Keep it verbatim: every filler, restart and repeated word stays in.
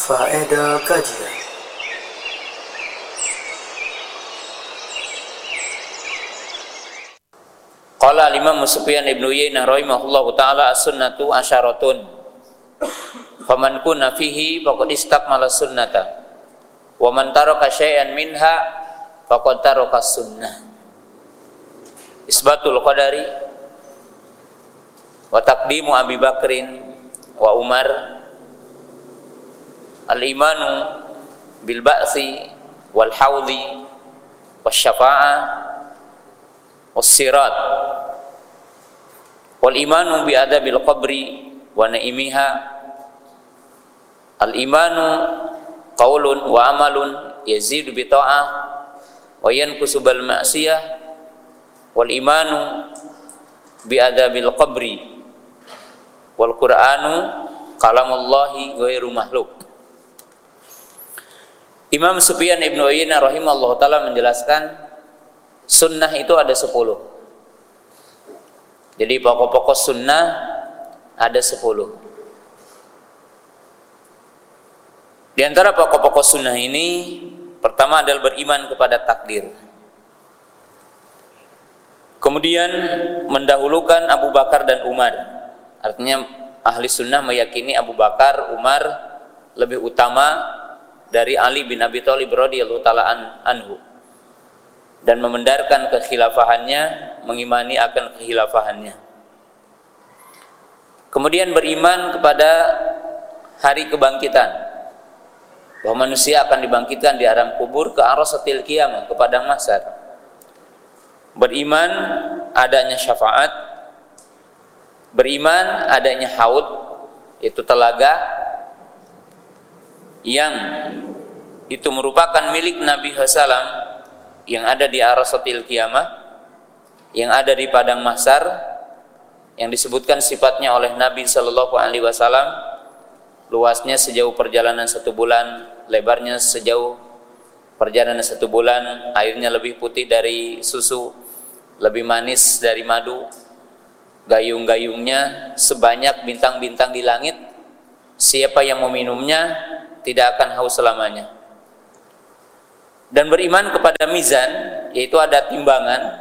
Faedah kajian. Qala al-Imam Sufyan ibn Uyainah rahimahullahu ta'ala as-sunnatu asyaratun faman kunna fihi faqad istakmala sunnata wa man taraka syai'an minha faqad taraka sunnah. Isbatul qadari wa taqdimu Abi Bakrin wa Umar, al-imanu bil ba'si wal haudhi wasyafa'ah was-sirat wal imanu bi adabil qabri wa naimiha. Al-imanu qaulun wa amalun yazidu bi ta'ah wa yanqusu bil ma'siyah wal imanu bi adabil qabri wal qur'anu kalamullahi ghairu makhluk. Imam Sufyan ibn Uyainah rahimahullah ta'ala menjelaskan sunnah itu ada sepuluh. Jadi pokok-pokok sunnah ada sepuluh. Di antara pokok-pokok sunnah ini, pertama adalah beriman kepada takdir. Kemudian mendahulukan Abu Bakar dan Umar. Artinya ahli sunnah meyakini Abu Bakar, Umar lebih utama dari Ali bin Abi Thalib radhiyallahu ta'ala anhu, dan membenarkan kekhilafahannya, mengimani akan kekhilafahannya. Kemudian beriman kepada hari kebangkitan, bahwa manusia akan dibangkitkan di alam kubur ke arasatil qiyamah, ke padang mahsyar. Beriman adanya syafaat, beriman adanya haud, yaitu telaga yang itu merupakan milik Nabi sallallahu alaihi wasallam yang ada di arasatil qiyamah, yang ada di padang mahsyar, yang disebutkan sifatnya oleh Nabi sallallahu alaihi wasallam, luasnya sejauh perjalanan satu bulan, lebarnya sejauh perjalanan satu bulan, airnya lebih putih dari susu, lebih manis dari madu, gayung-gayungnya sebanyak bintang-bintang di langit. Siapa yang meminumnya tidak akan haus selamanya. Dan beriman kepada mizan, yaitu ada timbangan